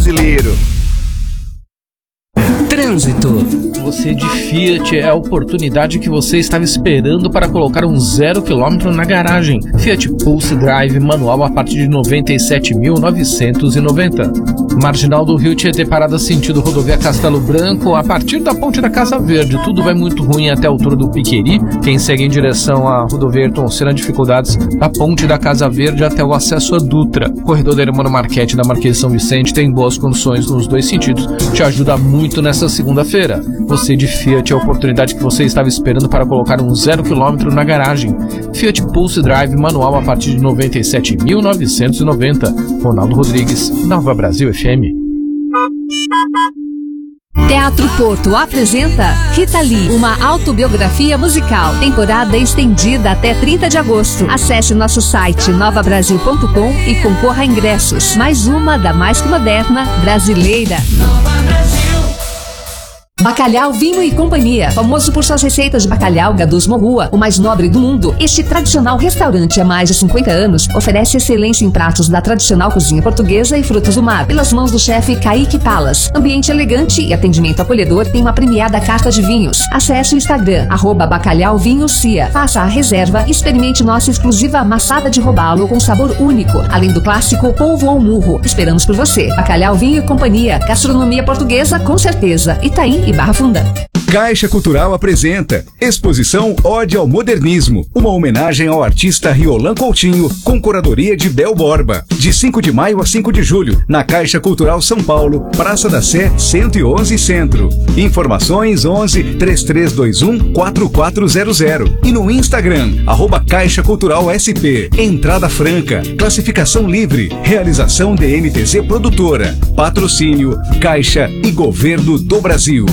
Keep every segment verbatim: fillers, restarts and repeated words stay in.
brasileiro. Trânsito. Você de Fiat é a oportunidade que você estava esperando para colocar um zero quilômetro na garagem. Fiat Pulse Drive manual a partir de noventa e sete mil novecentos e noventa. Marginal do Rio Tietê, parada sentido rodovia Castelo Branco, a partir da ponte da Casa Verde. Tudo vai muito ruim até a altura do Piqueri. Quem segue em direção à rodovia Ayrton Senna, dificuldades da ponte da Casa Verde até o acesso a Dutra. Corredor da Hermano Marchetti da Marquês de São Vicente tem boas condições nos dois sentidos. Te ajuda muito nessa segunda-feira. Você de Fiat é a oportunidade que você estava esperando para colocar um zero quilômetro na garagem. Fiat Pulse Drive manual a partir de noventa e sete mil novecentos e noventa. Ronaldo Rodrigues, Nova Brasil F M. Teatro Porto apresenta Rita Lee, uma autobiografia musical. Temporada estendida até trinta de agosto. Acesse nosso site nova brasil ponto com e concorra a ingressos. Mais uma da mais que moderna brasileira. Nova Brasil. Bacalhau, Vinho e Companhia. Famoso por suas receitas de bacalhau Gadus Morrua, o mais nobre do mundo, este tradicional restaurante há mais de cinquenta anos oferece excelência em pratos da tradicional cozinha portuguesa e frutos do mar, pelas mãos do chefe Kaique Palas. Ambiente elegante e atendimento acolhedor tem uma premiada carta de vinhos. Acesse o Instagram, arroba Bacalhau Vinho Cia. Faça a reserva e experimente nossa exclusiva maçada de robalo com sabor único, além do clássico polvo ao murro. Esperamos por você. Bacalhau, Vinho e Companhia. Gastronomia portuguesa com certeza. Itaim e Barra Funda. Caixa Cultural apresenta Exposição Ode ao Modernismo, uma homenagem ao artista Riolan Coutinho, com curadoria de Bel Borba, de cinco de maio a cinco de julho, na Caixa Cultural São Paulo, Praça da Sé, cento e onze Centro. Informações onze, três três dois um, quatro quatro zero zero e no Instagram, arroba Caixa Cultural S P. Entrada franca, classificação livre, realização D N T Z Produtora, patrocínio Caixa e Governo do Brasil.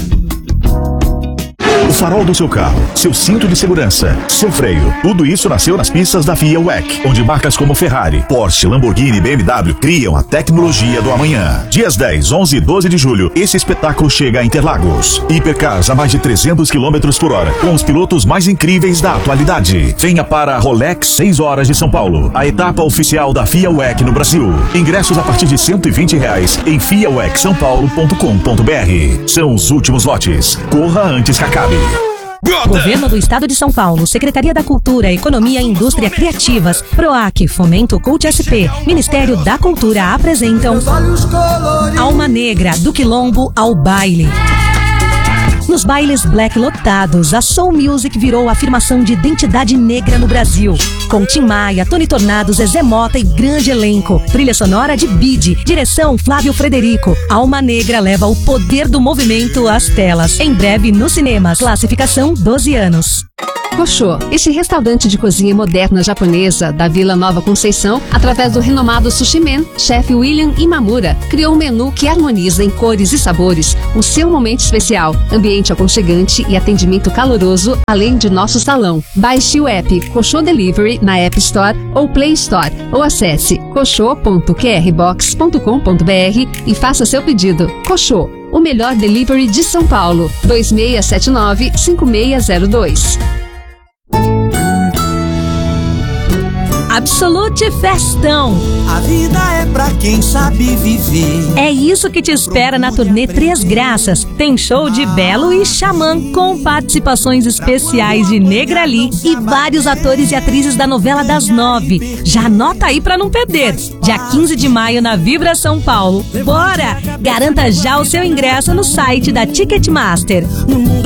O farol do seu carro, seu cinto de segurança, seu freio, tudo isso nasceu nas pistas da FIA W E C, onde marcas como Ferrari, Porsche, Lamborghini e B M W criam a tecnologia do amanhã. Dias dez, onze e doze de julho, esse espetáculo chega a Interlagos. Hipercars a mais de trezentos quilômetros por hora, com os pilotos mais incríveis da atualidade. Venha para a Rolex seis horas de São Paulo, a etapa oficial da FIA W E C no Brasil. Ingressos a partir de cento e vinte reais em fia w e c são paulo ponto com ponto b r. São os últimos lotes. Corra antes que acabe. Governo do Estado de São Paulo, Secretaria da Cultura, Economia e Indústria Criativas, PROAC, Fomento Cult S P, Ministério da Cultura apresentam Alma Negra, do Quilombo ao Baile. Nos bailes black lotados, a Soul Music virou a afirmação de identidade negra no Brasil. Com Tim Maia, Tony Tornado, Zezé Mota e grande elenco. Trilha sonora de Bide, direção Flávio Frederico. Alma Negra leva o poder do movimento às telas. Em breve nos cinemas. Classificação doze anos. Koshô, este restaurante de cozinha moderna japonesa da Vila Nova Conceição, através do renomado Sushi Man, chefe William Imamura, criou um menu que harmoniza em cores e sabores o seu momento especial, ambiente aconchegante e atendimento caloroso, além de nosso salão. Baixe o app Koshô Delivery na App Store ou Play Store, ou acesse koshô ponto q r box ponto com ponto b r e faça seu pedido. Koshô, o melhor delivery de São Paulo. dois seis sete nove, cinco seis zero dois. Absolute Festão. A vida é pra quem sabe viver. É isso que te espera na turnê Três Graças. Tem show de Belo e Xamã, com participações especiais de Negra Lee e vários atores e atrizes da novela das nove. Já anota aí pra não perder. Dia quinze de maio na Vibra São Paulo. Bora! Garanta já o seu ingresso no site da Ticketmaster. No mundo